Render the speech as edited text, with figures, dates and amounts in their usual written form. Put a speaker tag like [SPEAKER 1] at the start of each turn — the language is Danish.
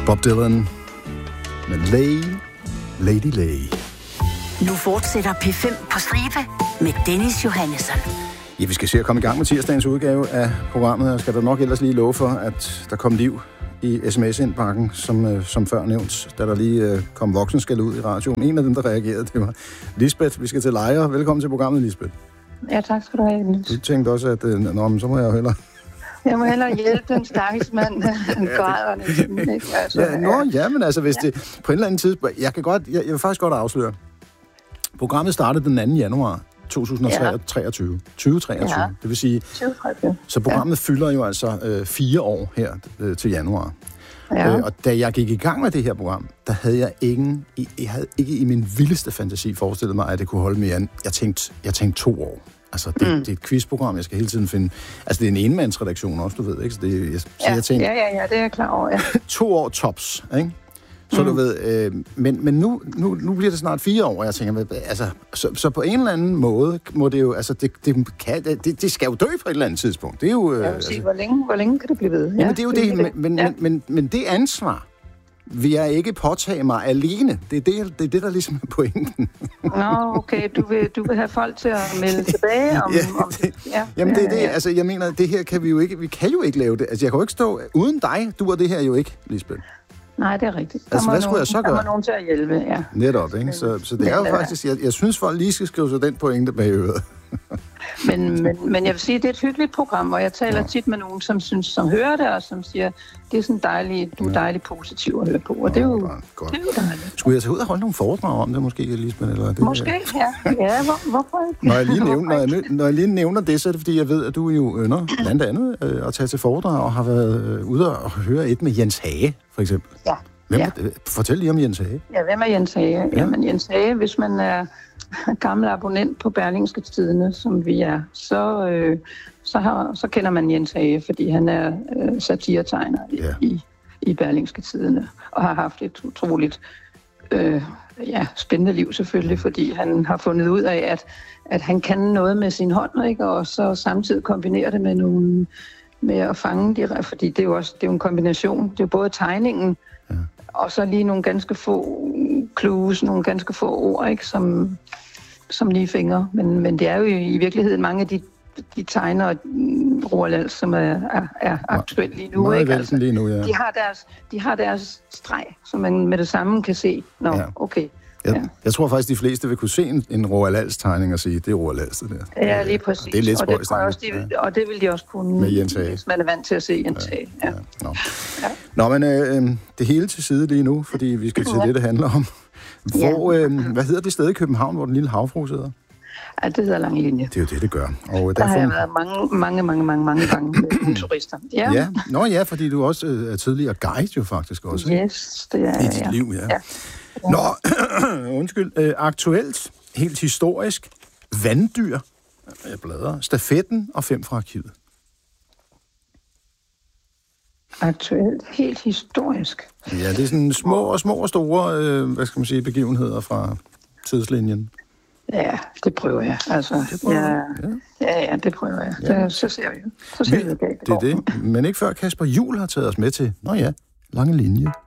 [SPEAKER 1] Bob Dylan med Lady Lay.
[SPEAKER 2] Nu fortsætter P5 på stribe med Dennis Johannesson.
[SPEAKER 1] Ja, vi skal se at komme i gang med tirsdagens udgave af programmet. Jeg skal da nok ellers lige love for, at der kom liv i sms-indbakken, som før nævnt, da der lige kom voksenskæld ud i radioen. En af dem, der reagerede, det var Lisbeth. Vi skal til Lejre. Velkommen til programmet, Lisbeth.
[SPEAKER 3] Ja, tak skal du have.
[SPEAKER 1] Du tænkte også, at så må jeg jo hellere...
[SPEAKER 3] Jeg må hellere hjælpe den stakkels mand, han græder næsten, ikke?
[SPEAKER 1] Altså, men altså, hvis det på en eller anden tidspunkt... Jeg vil faktisk godt afsløre. Programmet startede den 2. januar 2023. 2023,
[SPEAKER 3] ja.
[SPEAKER 1] Det vil sige... 2023. Så programmet fylder jo altså 4 år her til januar. Ja. Og da jeg gik i gang med det her program, der havde jeg ikke i min vildeste fantasi forestillet mig, at det kunne holde mere end... Jeg tænkte 2 år. Altså, det er et quizprogram, jeg skal hele tiden finde... Altså, det er en enmandsredaktion også, du ved, ikke? Så jeg tænkte,
[SPEAKER 3] det er jeg klar over, ja.
[SPEAKER 1] 2 år tops, ikke? Så du ved... Men nu bliver det snart 4 år, og jeg tænker... Altså, så på en eller anden måde må det jo... Altså, det skal jo dø på et eller andet tidspunkt. Det er jo...
[SPEAKER 3] Altså, hvor længe kan det blive ved? Ja,
[SPEAKER 1] jamen, det er jo det. Men det ansvar... vil jeg ikke påtage mig alene. Det er det, der ligesom er pointen.
[SPEAKER 3] Nå, okay. Du vil have folk til at melde tilbage om...
[SPEAKER 1] Jamen, det er det. Altså, jeg mener, det her kan vi jo ikke... Vi kan jo ikke lave det. Altså, jeg kan jo ikke stå... Uden dig duer det her jo ikke, Lisbeth.
[SPEAKER 3] Nej, det er rigtigt.
[SPEAKER 1] Altså, hvad skulle jeg så gøre?
[SPEAKER 3] Der må nogen til at hjælpe, ja.
[SPEAKER 1] Netop, ikke? Så det er jo faktisk... Jeg synes, folk lige skal skrive sig den pointe bag øret.
[SPEAKER 3] Men jeg vil sige, det er et hyggeligt program, og jeg taler tit med nogen, som hører det, og som siger, det er sådan dejligt, du er dejligt positiv at høre på, og det er jo dejligt.
[SPEAKER 1] Skulle jeg tage ud og holde nogle foredrag om det, måske, Lisbeth? Eller det?
[SPEAKER 3] Måske, ja. Hvorfor ikke?
[SPEAKER 1] Når jeg lige nævner det, så er det, fordi jeg ved, at du jo ynder blandt andet at tage til foredrag, og har været ude og høre et med Jens Hage, for eksempel.
[SPEAKER 3] Ja.
[SPEAKER 1] Fortæl lige om Jens Hage.
[SPEAKER 3] Ja, hvem er Jens Hage? Ja. Jamen, Jens Hage, hvis man er gammel abonnent på Berlingske Tidende, som vi er, så kender man Jens Hage, fordi han er satiretegner i Berlingske Tidende, og har haft et utroligt spændende liv selvfølgelig, fordi han har fundet ud af, at han kan noget med sin hånd, ikke? Og så samtidig kombinere det med at fange de, fordi det er jo en kombination. Det er jo både tegningen, og så lige nogle ganske få clues, nogle ganske få ord, ikke, som lige fingre. Men det er jo i virkeligheden mange af de tegner Roald Als, som er aktuelle lige nu. Ikke? Altså,
[SPEAKER 1] lige nu, ja.
[SPEAKER 3] De har deres streg, som man med det samme kan se. Okay.
[SPEAKER 1] Jeg tror faktisk, de fleste vil kunne se en Roald Als-tegning og sige, det er Roald Als, det der.
[SPEAKER 3] Ja, lige præcis.
[SPEAKER 1] Og det er lidt spøjst.
[SPEAKER 3] Og det vil de også kunne,
[SPEAKER 1] med Jens Hage,
[SPEAKER 3] hvis man er vant til at se Jens Hage. Ja.
[SPEAKER 1] Nå, men det hele til side lige nu, fordi vi skal til det handler om. Hvad hedder det sted i København, hvor den lille havfrue sidder?
[SPEAKER 3] Ja, det hedder Lange Linje.
[SPEAKER 1] Det er jo det gør. Og
[SPEAKER 3] der har jeg været mange gange med turister.
[SPEAKER 1] Ja, fordi du også er tidligere guide jo faktisk også.
[SPEAKER 3] Yes, det er
[SPEAKER 1] i dit liv, ja. Nå, undskyld. Aktuelt, helt historisk, vanddyr, jeg bladrer, stafetten og 5 fra arkivet.
[SPEAKER 3] Aktuelt, helt historisk.
[SPEAKER 1] Ja, det er sådan små og store, begivenheder fra tidslinjen.
[SPEAKER 3] Ja, det prøver jeg. Altså, det prøver jeg. Ja. Så ser vi jo. Så ser vi det.
[SPEAKER 1] Det er det. Men ikke før Kasper Juhl har taget os med til, Lange Linje.